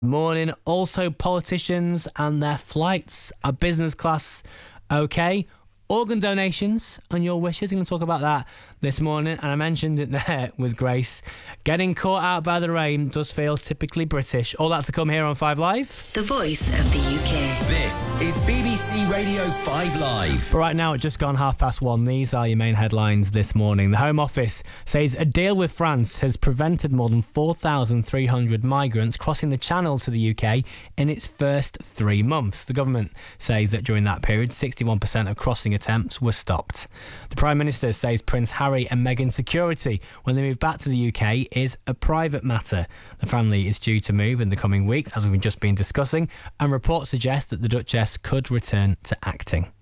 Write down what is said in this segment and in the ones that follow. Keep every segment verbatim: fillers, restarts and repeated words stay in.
Morning. Also, politicians and their flights. Are business class okay? Organ donations and your wishes. We're going to talk about that this morning. And I mentioned it there with Grace. Getting caught out by the rain does feel typically British. All that to come here on Five Live. The voice of the U K. This is B B C Radio five Live. But right now, it's just gone half past one. These are your main headlines this morning. The Home Office says a deal with France has prevented more than four thousand three hundred migrants crossing the Channel to the U K in its first three months. The government says that during that period, sixty-one percent of crossing attempts were stopped. The Prime Minister says Prince Harry and Meghan's security when they move back to the U K is a private matter. The family is due to move in the coming weeks, as we've just been discussing, and reports suggest that the Duchess could return to acting.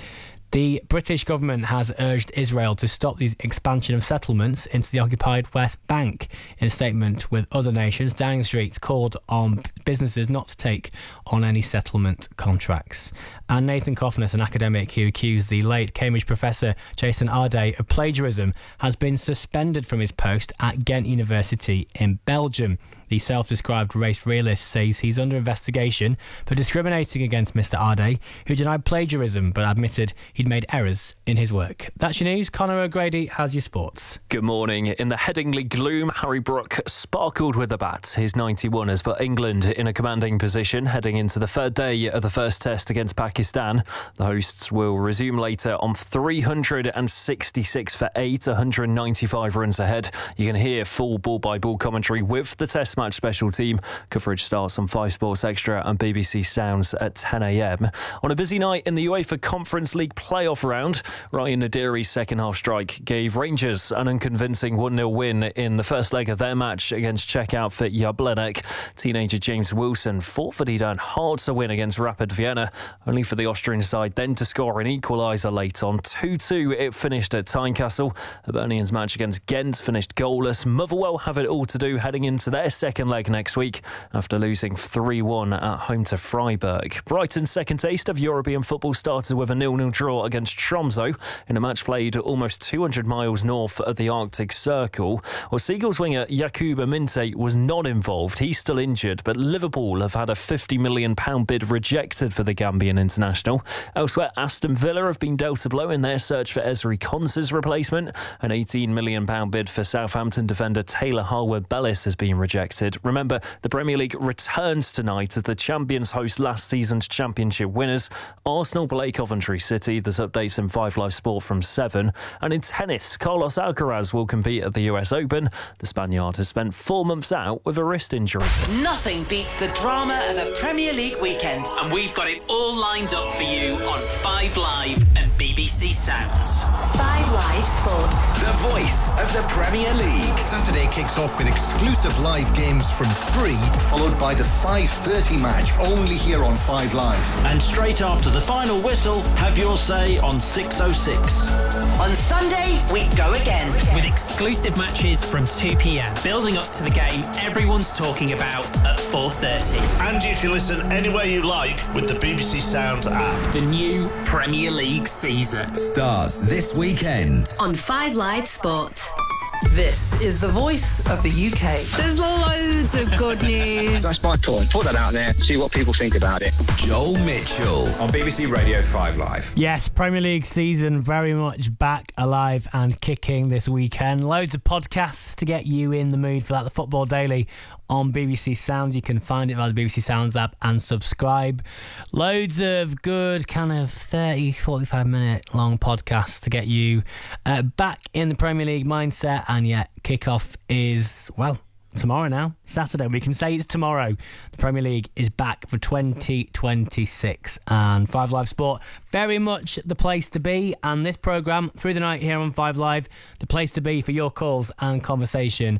The British government has urged Israel to stop the expansion of settlements into the occupied West Bank. In a statement with other nations, Downing Street called on businesses not to take on any settlement contracts. And Nathan Coffness, an academic who accused the late Cambridge professor Jason Arday of plagiarism, has been suspended from his post at Ghent University in Belgium. The self-described race realist says he's under investigation for discriminating against Mister Arday, who denied plagiarism but admitted he made errors in his work. That's your news. Conor O'Grady has your sports. Good morning. In the Headingley gloom, Harry Brook sparkled with the bat. His ninety-one has put England in a commanding position heading into the third day of the first test against Pakistan. The hosts will resume later on three hundred sixty-six for eight, one hundred ninety-five runs ahead. You can hear full ball-by-ball commentary with the test match special team. Coverage starts on five Sports Extra and B B C Sounds at ten a m. On a busy night in the UEFA Conference League playoff round, Ryan Nadiri's second-half strike gave Rangers an unconvincing one nil win in the first leg of their match against Czech outfit Jablanek. Teenager James Wilson fought that he'd earned hard to win against Rapid Vienna, only for the Austrian side then to score an equaliser late on. two two it finished at Tynecastle. The Hibernians' match against Ghent finished goalless. Motherwell have it all to do heading into their second leg next week after losing three one at home to Freiburg. Brighton's second taste of European football started with a nil nil draw against Tromsø in a match played almost two hundred miles north of the Arctic Circle. Well, Seagulls winger Jakub Aminte was not involved. He's still injured, but Liverpool have had a fifty million pounds bid rejected for the Gambian international. Elsewhere, Aston Villa have been dealt a blow in their search for Ezri Konsa's replacement. An eighteen million pounds bid for Southampton defender Taylor Harwood-Bellis has been rejected. Remember, the Premier League returns tonight as the champions host last season's championship winners. Arsenal play Coventry City. There's updates in five Live Sport from seven. And in tennis, Carlos Alcaraz will compete at the U S Open. The Spaniard has spent four months out with a wrist injury. Nothing beats the drama of a Premier League weekend. And we've got it all lined up for you on five Live and B B C Sounds. five Live Sports. The voice of the Premier League. Saturday kicks off with exclusive live games from three, followed by the five thirty match, only here on five Live. And straight after the final whistle, have your say on six oh six. On Sunday, we go again. With exclusive matches from two p m, building up to the game everyone's talking about at four thirty. And you can listen anywhere you like with the B B C Sounds app. The new Premier League season Starts this weekend On five Live Sports. This is the voice of the U K. There's loads of good news. That's my point. Put that out there, see what people think about it. Joel Mitchell on B B C Radio five Live. Yes, Premier League season very much back alive and kicking this weekend. Loads of podcasts to get you in the mood for that. The Football Daily on B B C Sounds. You can find it via the B B C Sounds app and subscribe. Loads of good kind of thirty, forty-five minute long podcasts to get you uh, back in the Premier League mindset. And yet, kickoff is, well, tomorrow now, Saturday. We can say it's tomorrow. The Premier League is back for twenty twenty-six, and five Live Sport, very much the place to be. And this programme, through the night here on five Live, the place to be for your calls and conversation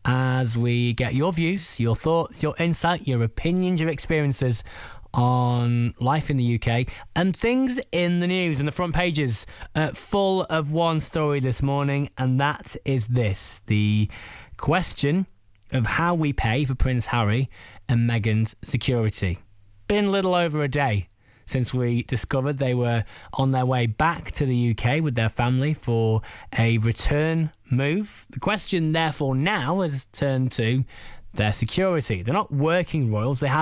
as we get your views, your thoughts, your insight, your opinions, your experiences on life in the U K and things in the news. And the front pages uh, full of one story this morning, and that is this: the question of how we pay for Prince Harry and Meghan's security. Been a little over a day since we discovered they were on their way back to the U K with their family for a return move. The question therefore now has turned to their security. They're not working royals. They have